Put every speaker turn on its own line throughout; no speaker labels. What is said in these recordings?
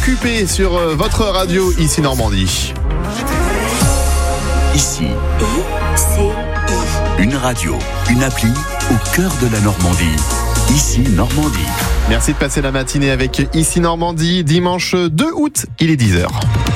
occupé sur votre radio ici Normandie.
Ici, une radio, une appli au cœur de la Normandie. Ici Normandie.
Merci de passer la matinée avec Ici Normandie. Dimanche 2 août, il est 10h.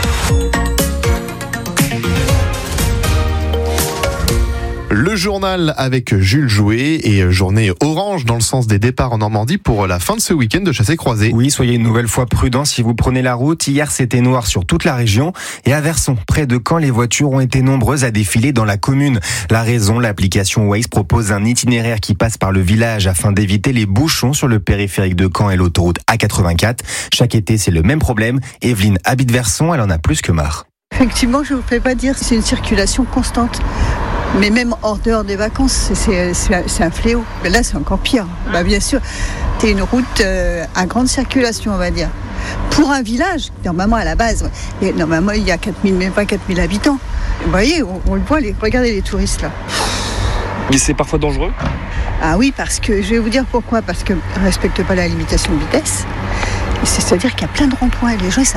Le journal avec Jules Jouet et journée orange dans le sens des départs en Normandie pour la fin de ce week-end de chassé-croisé.
Oui, soyez une nouvelle fois prudents si vous prenez la route. Hier, c'était noir sur toute la région et à Verson, près de Caen, les voitures ont été nombreuses à défiler dans la commune. La raison, l'application Waze propose un itinéraire qui passe par le village afin d'éviter les bouchons sur le périphérique de Caen et l'autoroute A84. Chaque été, c'est le même problème. Evelyne habite Verson, elle en a plus que marre.
Effectivement, je ne vous fais pas dire, c'est une circulation constante. Mais même hors dehors des vacances, c'est un fléau. Mais là, c'est encore pire. Bien sûr, c'est une route à grande circulation, on va dire. Pour un village, normalement à la base, normalement il y a 4000, même pas 4000 habitants. Vous voyez, on le voit, regardez les touristes là.
Mais c'est parfois dangereux ?
Ah oui, parce que, je vais vous dire pourquoi, parce qu'ils ne respectent pas la limitation de vitesse. C'est-à-dire qu'il y a plein de ronds-points. Les gens, ils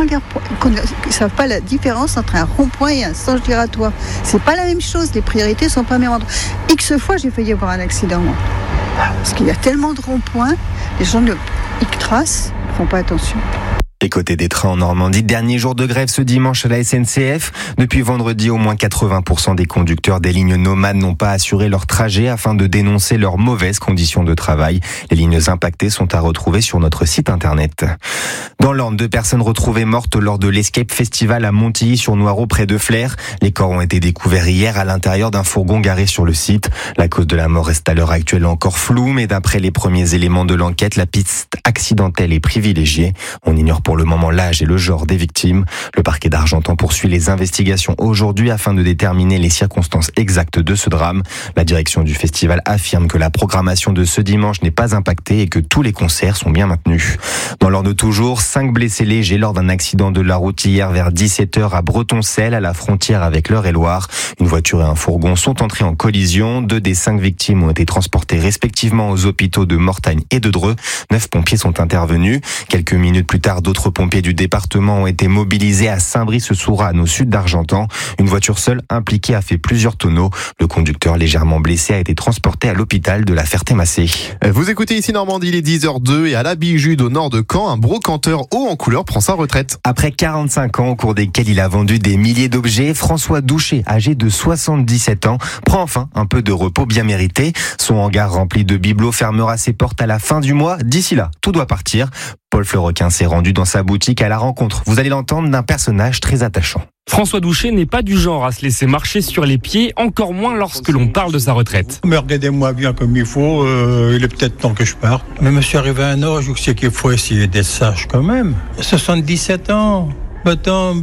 ne savent pas la différence entre un rond-point et un sens giratoire. C'est pas la même chose. Les priorités sont pas les mêmes. X fois, j'ai failli avoir un accident. Moi. Parce qu'il y a tellement de ronds-points, les gens ils tracent, ils font pas attention.
Et côté des trains en Normandie, dernier jour de grève ce dimanche à la SNCF. Depuis vendredi, au moins 80% des conducteurs des lignes nomades n'ont pas assuré leur trajet afin de dénoncer leurs mauvaises conditions de travail. Les lignes impactées sont à retrouver sur notre site internet. Dans l'Orne, 2 personnes retrouvées mortes lors de l'Escape Festival à Montilly-sur-Noireau près de Flers. Les corps ont été découverts hier à l'intérieur d'un fourgon garé sur le site. La cause de la mort reste à l'heure actuelle encore floue, mais d'après les premiers éléments de l'enquête, la piste accidentelle est privilégiée. On ignore pour le moment l'âge et le genre des victimes. Le parquet d'Argentan poursuit les investigations aujourd'hui afin de déterminer les circonstances exactes de ce drame. La direction du festival affirme que la programmation de ce dimanche n'est pas impactée et que tous les concerts sont bien maintenus. Dans l'Orne toujours, 5 blessés légers lors d'un accident de la route hier vers 17h à Bretoncelle, à la frontière avec l'Eure-et-Loire. Une voiture et un fourgon sont entrés en collision. 2 des 5 victimes ont été transportées respectivement aux hôpitaux de Mortagne et de Dreux. 9 pompiers sont intervenus. Quelques minutes plus tard, d'autres pompiers du département ont été mobilisés à Saint-Brice-sur-Anne, au sud d'Argentan. Une voiture seule impliquée a fait plusieurs tonneaux. Le conducteur légèrement blessé a été transporté à l'hôpital de la Ferté-Massé.
Vous écoutez ici Normandie, il est 10h02 et à la Bijude au nord de Caen, un brocanteur haut en couleur prend sa retraite.
Après 45 ans au cours desquels il a vendu des milliers d'objets, François Douchet, âgé de 77 ans, prend enfin un peu de repos bien mérité. Son hangar rempli de bibelots fermera ses portes à la fin du mois. D'ici là, tout doit partir. Paul Fleurequin s'est rendu dans sa boutique à la rencontre, vous allez l'entendre, d'un personnage très attachant.
François Douchet n'est pas du genre à se laisser marcher sur les pieds, encore moins lorsque l'on parle de sa retraite.
Mais regardez-moi bien comme il faut, il est peut-être temps que je parte. Mais je suis arrivé à un âge où c'est qu'il faut essayer d'être sage quand même. 77 ans. Attends,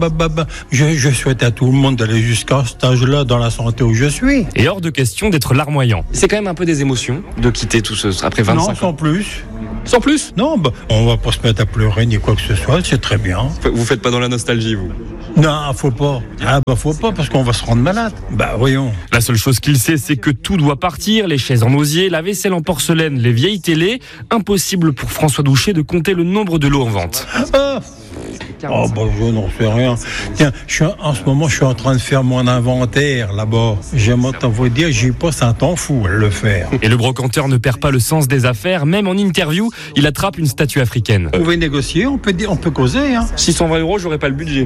je souhaite à tout le monde d'aller jusqu'à cet âge-là dans la santé où je suis.
Et hors de question d'être larmoyant. C'est quand même un peu des émotions de quitter tout ce après 25 ans.
Non, sans plus.
Sans plus ?
Non, on va pas se mettre à pleurer ni quoi que ce soit, c'est très bien.
Vous faites pas dans la nostalgie, vous ?
Non, faut pas. Faut pas parce qu'on va se rendre malade. Voyons.
La seule chose qu'il sait, c'est que tout doit partir, les chaises en osier, la vaisselle en porcelaine, les vieilles télés. Impossible pour François Douchet de compter le nombre de lots en vente.
Je n'en sais rien. Tiens, en ce moment, je suis en train de faire mon inventaire là-bas. J'aimerais vous dire, j'y passe un temps fou à le faire.
Et le brocanteur ne perd pas le sens des affaires. Même en interview, il attrape une statue africaine.
Vous pouvez négocier, on peut causer.
620 €, j'aurais pas le budget.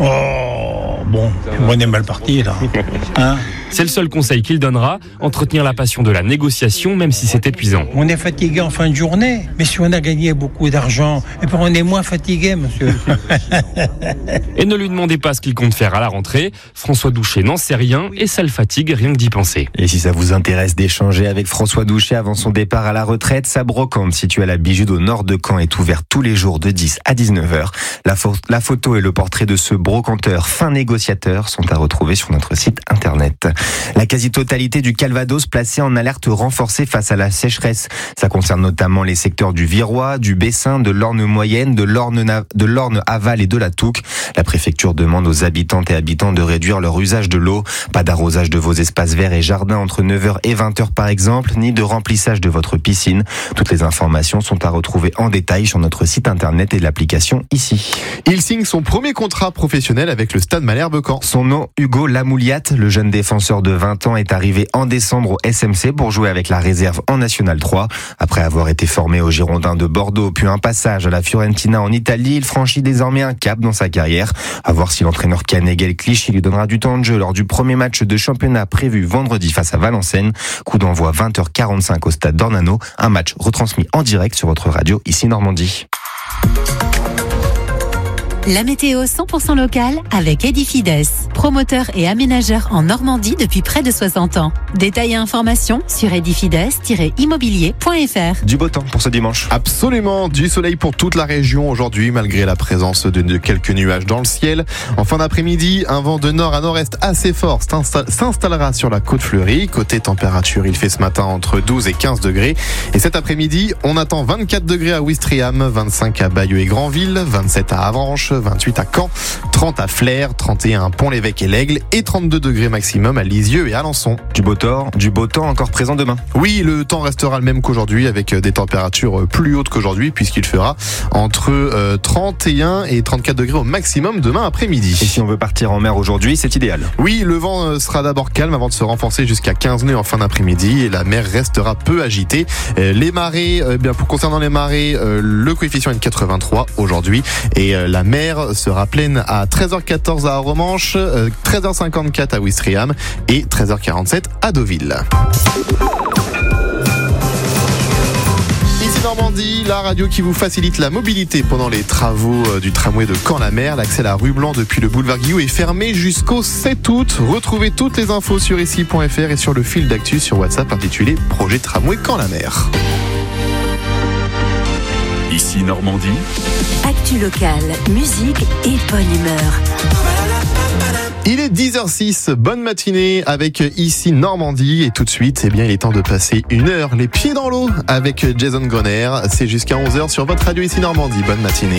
On est mal parti là.
C'est le seul conseil qu'il donnera, entretenir la passion de la négociation, même si c'est épuisant.
On est fatigué en fin de journée, mais si on a gagné beaucoup d'argent, on est moins fatigué, monsieur.
Et ne lui demandez pas ce qu'il compte faire à la rentrée. François Douchet n'en sait rien et ça le fatigue rien que d'y penser.
Et si ça vous intéresse d'échanger avec François Douchet avant son départ à la retraite, sa brocante située à la Bijude au nord de Caen est ouverte tous les jours de 10 à 19h. La photo et le portrait de ce brocanteur fin négociateur sont à retrouver sur notre site internet. La quasi-totalité du Calvados placée en alerte renforcée face à la sécheresse. Ça concerne notamment les secteurs du Virois, du Bessin, de l'Orne moyenne, de l'Orne aval et de la Touques. La préfecture demande aux habitantes et habitants de réduire leur usage de l'eau. Pas d'arrosage de vos espaces verts et jardins entre 9h et 20h par exemple, ni de remplissage de votre piscine. Toutes les informations sont à retrouver en détail sur notre site internet et l'application ici.
Il signe son premier contrat professionnel avec le Stade Malherbe-Caen.
Son nom, Hugo Lamouliat, le jeune défenseur de 20 ans, est arrivé en décembre au SMC pour jouer avec la réserve en National 3. Après avoir été formé aux Girondins de Bordeaux, puis un passage à la Fiorentina en Italie, il franchit désormais un cap dans sa carrière. À voir si l'entraîneur Canet Clichy lui donnera du temps de jeu lors du premier match de championnat prévu vendredi face à Valenciennes. Coup d'envoi 20h45 au stade d'Ornano. Un match retransmis en direct sur votre radio ici Normandie.
La météo 100% locale avec Edifides, promoteur et aménageur en Normandie depuis près de 60 ans. Détails et informations sur edifides-immobilier.fr.
Du beau temps pour ce dimanche.
Absolument, du soleil pour toute la région aujourd'hui, malgré la présence de quelques nuages dans le ciel. En fin d'après-midi, un vent de nord à nord-est assez fort s'installera sur la côte fleurie. Côté température, il fait ce matin entre 12 et 15 degrés. Et cet après-midi, on attend 24 degrés à Ouistreham, 25 à Bayeux et Granville, 27 à Avranches, 28 à Caen, 30 à Flers, 31 à Pont-l'Évêque et l'Aigle et 32 degrés maximum à Lisieux et Alençon.
Du beau temps encore présent demain.
Oui, le temps restera le même qu'aujourd'hui avec des températures plus hautes qu'aujourd'hui puisqu'il fera entre 31 et 34 degrés au maximum demain après-midi.
Et si on veut partir en mer aujourd'hui, c'est idéal.
Oui, le vent sera d'abord calme avant de se renforcer jusqu'à 15 nœuds en fin d'après-midi et la mer restera peu agitée. Les marées, concernant les marées, le coefficient est de 83 aujourd'hui et la mer sera pleine à 13h14 à Romanche, 13h54 à Ouistreham et 13h47 à Deauville. Ici Normandie, la radio qui vous facilite la mobilité pendant les travaux du tramway de Caen-la-Mer. L'accès à la rue Blanc depuis le boulevard Guillou est fermé jusqu'au 7 août. Retrouvez toutes les infos sur ici.fr et sur le fil d'actu sur WhatsApp intitulé Projet Tramway Caen-la-Mer.
Ici Normandie.
Actu locale, musique et bonne humeur.
Il est 10h06, bonne matinée avec Ici Normandie et tout de suite, il est temps de passer une heure les pieds dans l'eau avec Jason Grenier. C'est jusqu'à 11h sur votre radio Ici Normandie. Bonne matinée.